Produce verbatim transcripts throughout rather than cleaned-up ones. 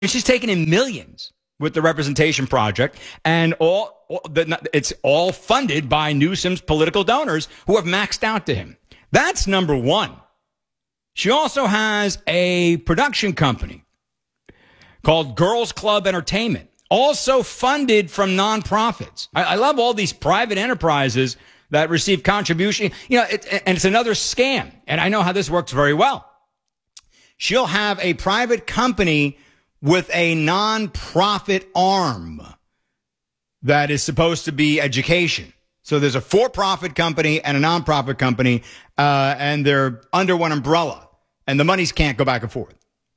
She's taken in millions with the Representation Project, and all, all the, it's all funded by Newsom's political donors who have maxed out to him. That's number one. She also has a production company called Girls Club Entertainment, also funded from nonprofits. I, I love all these private enterprises that receive contribution. You know, it, and it's another scam. And I know how this works very well. She'll have a private company with a nonprofit arm that is supposed to be education. So there's a for-profit company and a nonprofit company, uh, and they're under one umbrella, and the monies can't go back and forth.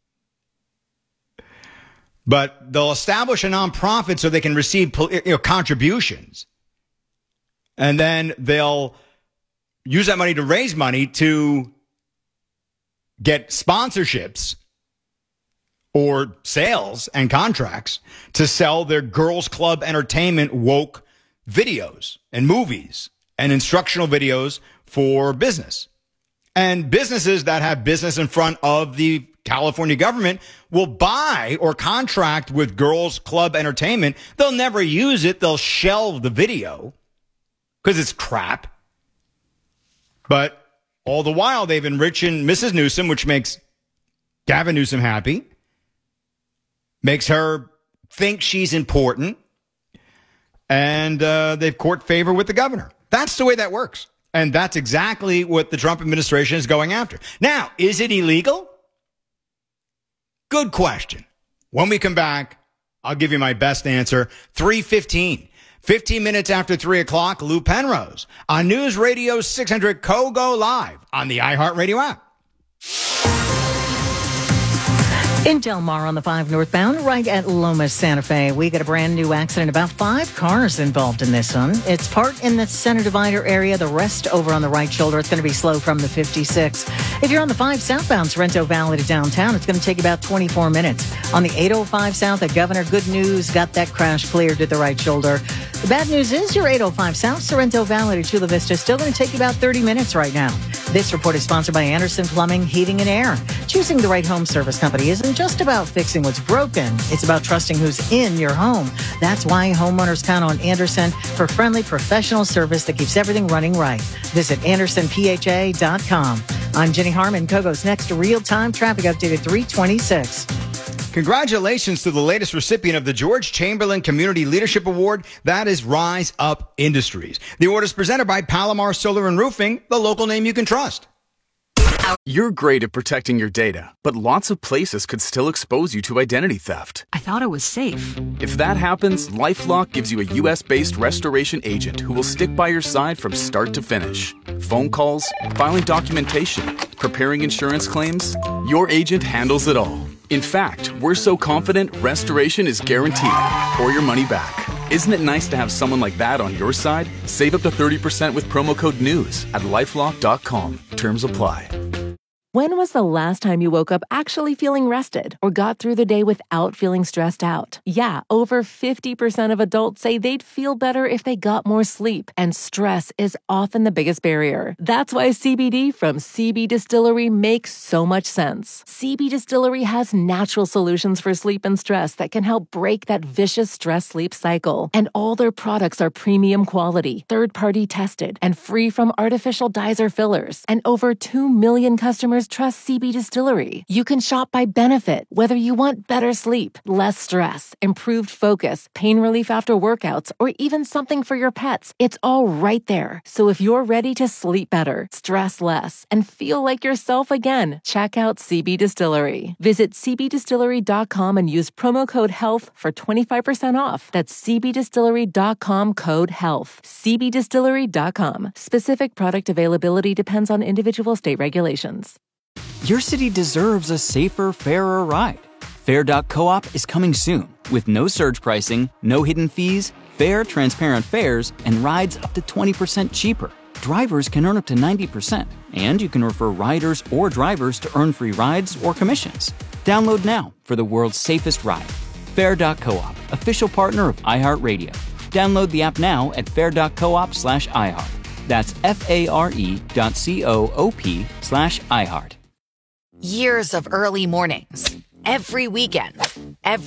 But they'll establish a nonprofit so they can receive you know, contributions, and then they'll use that money to raise money to get sponsorships or sales and contracts to sell their Girls Club Entertainment woke videos and movies and instructional videos for business. And businesses that have business in front of the California government will buy or contract with Girls Club Entertainment. They'll never use it. They'll shelve the video because it's crap. But all the while, they've enriched Missus Newsom, which makes Gavin Newsom happy. Makes her think she's important, and uh, they've court favor with the governor. That's the way that works, and that's exactly what the Trump administration is going after. Now, is it illegal? Good question. When we come back, I'll give you my best answer. three fifteen, fifteen minutes after three o'clock, Lou Penrose on News Radio six hundred C O G O Live on the iHeartRadio app. In Del Mar on the five northbound, right at Loma Santa Fe, we got a brand new accident. About five cars involved in this one. It's part in the center divider area, the rest over on the right shoulder. It's going to be slow from the fifty-six. If you're on the five southbound, Sorrento Valley to downtown, it's going to take about twenty-four minutes. On the eight oh five south at Governor, good news, got that crash cleared to the right shoulder. The bad news is your eight oh five south, Sorrento Valley to Chula Vista, still going to take you about thirty minutes right now. This report is sponsored by Anderson Plumbing, Heating and Air. Choosing the right home service company isn't just about fixing what's broken. It's about trusting who's in your home. That's why homeowners count on Anderson for friendly, professional service that keeps everything running right. Visit anderson p h a dot com. I'm Jenny Harmon. Kogo's next real-time traffic update at three twenty-six. Congratulations to the latest recipient of the George Chamberlain Community Leadership Award. That is Rise Up Industries. The award is presented by Palomar Solar and Roofing, the local name you can trust. You're great at protecting your data, but lots of places could still expose you to identity theft. I thought it was safe. If that happens, LifeLock gives you a U S-based restoration agent who will stick by your side from start to finish. Phone calls, filing documentation, preparing insurance claims, your agent handles it all. In fact, we're so confident restoration is guaranteed or your money back. Isn't it nice to have someone like that on your side? Save up to thirty percent with promo code NEWS at lifelock dot com. Terms apply. When was the last time you woke up actually feeling rested or got through the day without feeling stressed out? Yeah, over fifty percent of adults say they'd feel better if they got more sleep, and stress is often the biggest barrier. That's why C B D from C B Distillery makes so much sense. C B Distillery has natural solutions for sleep and stress that can help break that vicious stress-sleep cycle. And all their products are premium quality, third-party tested, and free from artificial dyes or fillers. And over two million customers trust C B Distillery. You can shop by benefit, whether you want better sleep, less stress, improved focus, pain relief after workouts, or even something for your pets. It's all right there. So if you're ready to sleep better, stress less, and feel like yourself again, check out C B Distillery. Visit c b distillery dot com and use promo code HEALTH for twenty-five percent off. That's c b distillery dot com code HEALTH. c b distillery dot com. Specific product availability depends on individual state regulations. Your city deserves a safer, fairer ride. Fair dot coop is coming soon with no surge pricing, no hidden fees, fair, transparent fares, and rides up to twenty percent cheaper. Drivers can earn up to ninety percent, and you can refer riders or drivers to earn free rides or commissions. Download now for the world's safest ride. Fair dot coop, official partner of iHeartRadio. Download the app now at fair dot coop slash iHeart. That's F-A-R-E dot C-O-O-P slash iHeart. Years of early mornings, every weekend,